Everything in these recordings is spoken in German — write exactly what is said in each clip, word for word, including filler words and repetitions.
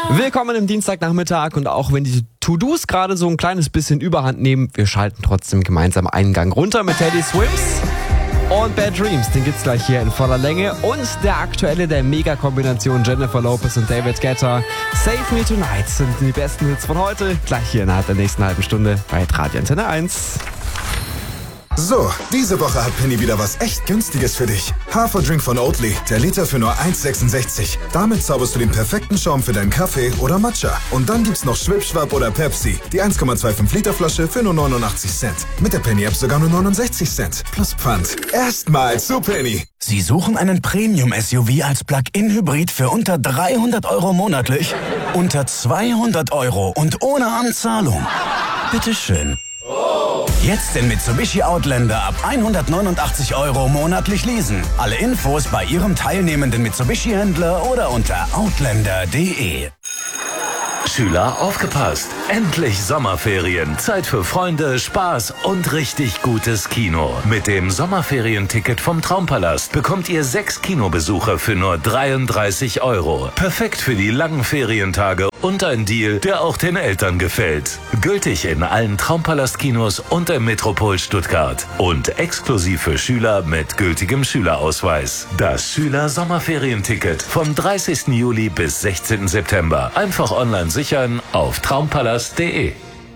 Willkommen im Dienstagnachmittag und auch wenn die To-Dos gerade so ein kleines bisschen Überhand nehmen, wir schalten trotzdem gemeinsam einen Gang runter mit Teddy Swims und Bad Dreams. Den gibt's gleich hier in voller Länge und der aktuelle der Mega-Kombination Jennifer Lopez und David Guetta. Save Me Tonight sind die besten Hits von heute, gleich hier innerhalb der nächsten halben Stunde bei Radio Antenne eins. So, diese Woche hat Penny wieder was echt Günstiges für dich. Haferdrink von Oatly, der Liter für nur eins sechsundsechzig. Damit zauberst du den perfekten Schaum für deinen Kaffee oder Matcha. Und dann gibt's noch Schwipschwapp oder Pepsi, die eins Komma fünfundzwanzig Liter Flasche für nur neunundachtzig Cent. Mit der Penny-App sogar nur neunundsechzig Cent. Plus Pfand. Erstmal zu Penny. Sie suchen einen Premium-S U V als Plug-in-Hybrid für unter dreihundert Euro monatlich? Unter zweihundert Euro und ohne Anzahlung? Bitteschön. Jetzt den Mitsubishi Outlander ab hundertneunundachtzig Euro monatlich leasen. Alle Infos bei Ihrem teilnehmenden Mitsubishi-Händler oder unter outlander punkt de. Schüler, aufgepasst! Endlich Sommerferien. Zeit für Freunde, Spaß und richtig gutes Kino. Mit dem Sommerferienticket vom Traumpalast bekommt ihr sechs Kinobesuche für nur dreiunddreißig Euro. Perfekt für die langen Ferientage und ein Deal, der auch den Eltern gefällt. Gültig in allen Traumpalast-Kinos und im Metropol Stuttgart. Und exklusiv für Schüler mit gültigem Schülerausweis. Das Schüler-Sommerferienticket vom dreißigsten Juli bis sechzehnten September. Einfach online sichern auf traumpalast punkt de.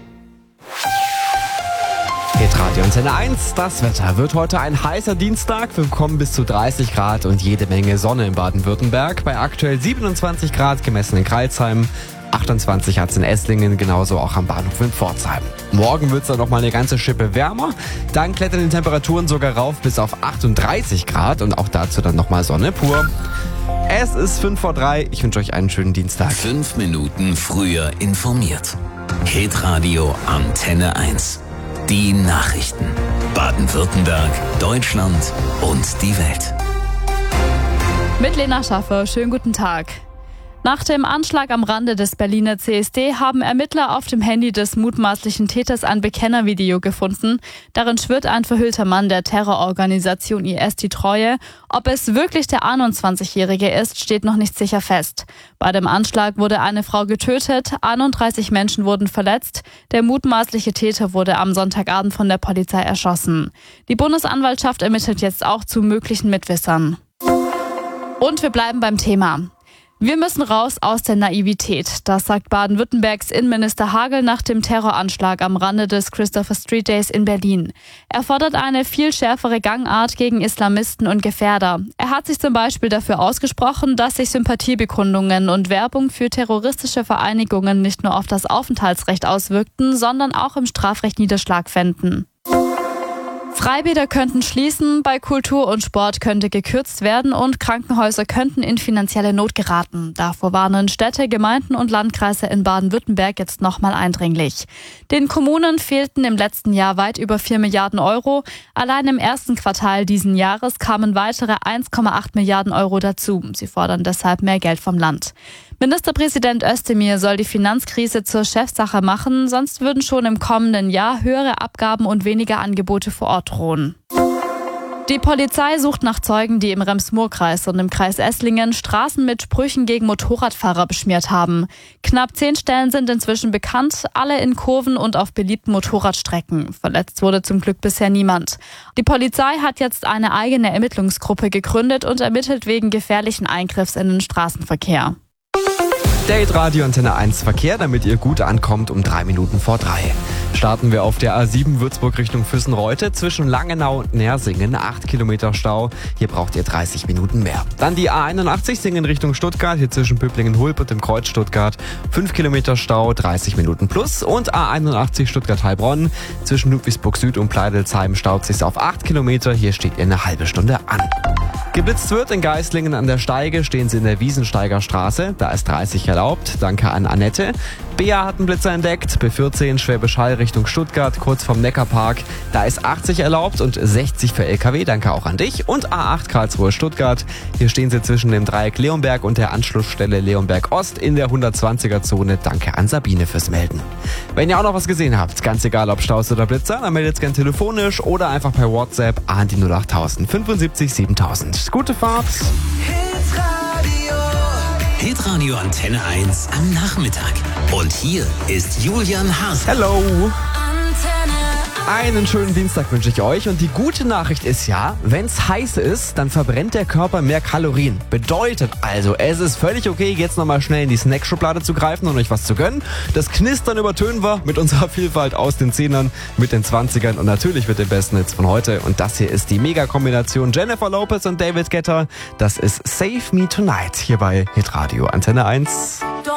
Geht Radio Antenne eins. Das Wetter wird heute ein heißer Dienstag. Wir bekommen bis zu dreißig Grad und jede Menge Sonne in Baden-Württemberg. Bei aktuell siebenundzwanzig Grad gemessen in Crailsheim. achtundzwanzig hat es in Esslingen, genauso auch am Bahnhof in Pforzheim. Morgen wird es dann noch mal eine ganze Schippe wärmer. Dann klettern die Temperaturen sogar rauf bis auf achtunddreißig Grad und auch dazu dann noch mal Sonne pur. Es ist fünf vor drei. Ich wünsche euch einen schönen Dienstag. Fünf Minuten früher informiert. Hitradio Antenne eins. Die Nachrichten. Baden-Württemberg, Deutschland und die Welt. Mit Lena Schaffer, schönen guten Tag. Nach dem Anschlag am Rande des Berliner C S D haben Ermittler auf dem Handy des mutmaßlichen Täters ein Bekennervideo gefunden. Darin schwört ein verhüllter Mann der Terrororganisation I S die Treue. Ob es wirklich der einundzwanzigjährige ist, steht noch nicht sicher fest. Bei dem Anschlag wurde eine Frau getötet, einunddreißig Menschen wurden verletzt. Der mutmaßliche Täter wurde am Sonntagabend von der Polizei erschossen. Die Bundesanwaltschaft ermittelt jetzt auch zu möglichen Mitwissern. Und wir bleiben beim Thema. Wir müssen raus aus der Naivität. Das sagt Baden-Württembergs Innenminister Hagel nach dem Terroranschlag am Rande des Christopher Street Days in Berlin. Er fordert eine viel schärfere Gangart gegen Islamisten und Gefährder. Er hat sich zum Beispiel dafür ausgesprochen, dass sich Sympathiebekundungen und Werbung für terroristische Vereinigungen nicht nur auf das Aufenthaltsrecht auswirkten, sondern auch im Strafrecht Niederschlag fänden. Freibäder könnten schließen, bei Kultur und Sport könnte gekürzt werden und Krankenhäuser könnten in finanzielle Not geraten. Davor warnen Städte, Gemeinden und Landkreise in Baden-Württemberg jetzt nochmal eindringlich. Den Kommunen fehlten im letzten Jahr weit über vier Milliarden Euro. Allein im ersten Quartal diesen Jahres kamen weitere eins Komma acht Milliarden Euro dazu. Sie fordern deshalb mehr Geld vom Land. Ministerpräsident Özdemir soll die Finanzkrise zur Chefsache machen, sonst würden schon im kommenden Jahr höhere Abgaben und weniger Angebote vor Ort drohen. Die Polizei sucht nach Zeugen, die im Rems-Murr-Kreis und im Kreis Esslingen Straßen mit Sprüchen gegen Motorradfahrer beschmiert haben. Knapp zehn Stellen sind inzwischen bekannt, alle in Kurven und auf beliebten Motorradstrecken. Verletzt wurde zum Glück bisher niemand. Die Polizei hat jetzt eine eigene Ermittlungsgruppe gegründet und ermittelt wegen gefährlichen Eingriffs in den Straßenverkehr. Date Radio Antenne eins Verkehr, damit ihr gut ankommt um drei Minuten vor drei. Starten wir auf der A sieben Würzburg Richtung Füssenreute zwischen Langenau und Nersingen, acht Kilometer Stau. Hier braucht ihr dreißig Minuten mehr. Dann die A einundachtzig Singen Richtung Stuttgart, hier zwischen Pöblingen-Hulb und dem Kreuz Stuttgart, fünf Kilometer Stau, dreißig Minuten plus. Und A einundachtzig Stuttgart-Heilbronn zwischen Ludwigsburg Süd und Pleidelsheim staut sich auf acht Kilometer. Hier steht ihr eine halbe Stunde an. Geblitzt wird in Geislingen an der Steige, stehen sie in der Wiesensteiger Straße. Da ist dreißig erlaubt. Danke an Annette. Bea hat einen Blitzer entdeckt. B vierzehn Schwäbisch Hall Richtung Stuttgart, kurz vom Neckarpark. Da ist achtzig erlaubt und sechzig für L K W. Danke auch an dich. Und A acht Karlsruhe Stuttgart. Hier stehen sie zwischen dem Dreieck Leonberg und der Anschlussstelle Leonberg Ost in der hundertzwanziger Zone. Danke an Sabine fürs Melden. Wenn ihr auch noch was gesehen habt, ganz egal ob Staus oder Blitzer, dann meldet es gerne telefonisch oder einfach per WhatsApp an die null achttausend fünfundsiebzig siebentausend. Gute Fahrt! Hitradio, Hitradio Antenne eins am Nachmittag. Und hier ist Julian Haas. Hello! Einen schönen Dienstag wünsche ich euch und die gute Nachricht ist ja, wenn es heiß ist, dann verbrennt der Körper mehr Kalorien. Bedeutet also, es ist völlig okay, jetzt nochmal schnell in die Snackschublade zu greifen und euch was zu gönnen. Das Knistern übertönen wir mit unserer Vielfalt aus den Zehnern, mit den Zwanzigern und natürlich mit den besten Hits von heute. Und das hier ist die Mega-Kombination Jennifer Lopez und David Guetta. Das ist Save Me Tonight hier bei Hitradio Antenne eins.